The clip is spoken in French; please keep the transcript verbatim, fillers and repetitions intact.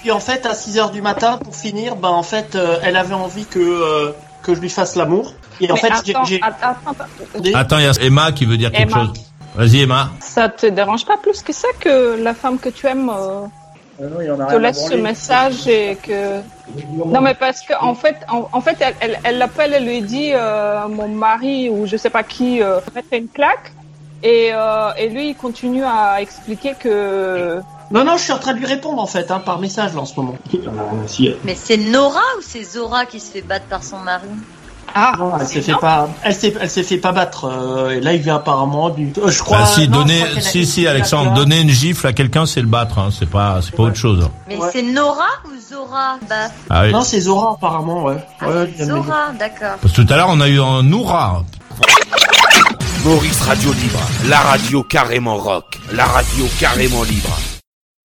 puis en fait, à six heures du matin, pour finir, ben en fait, euh, elle avait envie que euh, que je lui fasse l'amour. Et en Mais fait, attends, j'ai... attends, attends. Attends, il y a Emma qui veut dire quelque Emma. chose. Vas-y, Emma. Ça te dérange pas plus que ça que la femme que tu aimes euh, Ah non, il y en a te rien à laisse ce branler. message et que... Non, mais parce que en fait, en, en fait, elle, elle, elle l'appelle, elle lui dit euh, mon mari ou je sais pas qui euh, fait une claque et euh, et lui il continue à expliquer que Non, non, je suis en train de lui répondre en fait, hein, par message là en ce moment. Mais c'est Nora ou c'est Zora qui se fait battre par son mari? ah Non, elle c'est s'est fait non. pas, elle s'est, elle s'est fait pas battre. Euh, et là, il vient apparemment du. Euh, je crois. Ah, si, non, je donner, crois qu'elle a si, été si, Alexandre, là. donner une gifle à quelqu'un, c'est le battre, hein. C'est pas, c'est pas Ouais. autre chose. Mais Ouais. c'est Nora ou Zora? Bah, Ah oui. Non, c'est Zora apparemment, ouais. ah, ouais c'est il vient de me dire. Zora, d'accord. Parce que tout à l'heure, on a eu un Noura. Maurice Radio Libre, la radio carrément rock, la radio carrément libre.